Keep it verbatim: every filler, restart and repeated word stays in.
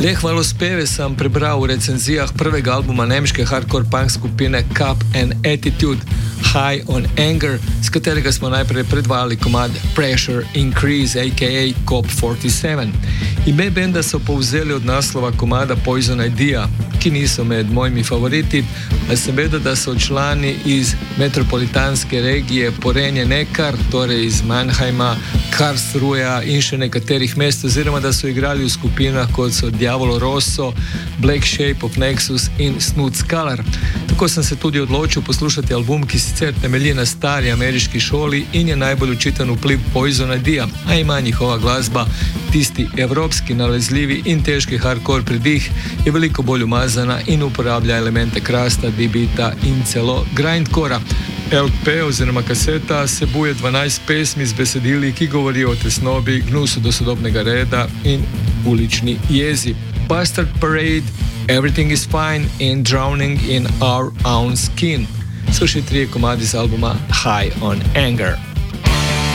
Le hvalospeve sam prebral v recenzijah prvega albuma nemške hardcore punk skupine Cup and Attitude, High on Anger, s katerega smo najprej predvajali komad Pressure Increase, aka Cop forty-seven. Ime benda so povzeli od naslova komada Poison Idea, ki niso med mojimi favoriti, a sem vedel, da so člani iz metropolitanske regije Porenje-Nekar, torej iz Mannheima, Karlsruheja in še nekaterih mest, oziroma da so igrali v skupinah kot so Diavolo Rosso, Black Shape of Nexus in Snoot Scalar. Tako sem se tudi odločil poslušati album, ki sicer temelji na stari ameriški šoli in je najbolj očiten vpliv Poison Idea, a ima njihova glasba tisti evropski, nalezljivi in težki hardcore pridih, je veliko bolj umazana in uporablja elemente krasta, dibita in celo grindcora. L P oziroma kaseta sebuje dvanajst pesmi z besedili, ki govorijo o tesnobi, gnusu do sodobnega reda in ulični jezi. Bastard Parade, Everything is Fine in Drowning in Our Own Skin so še trije komadi z albuma High on Anger.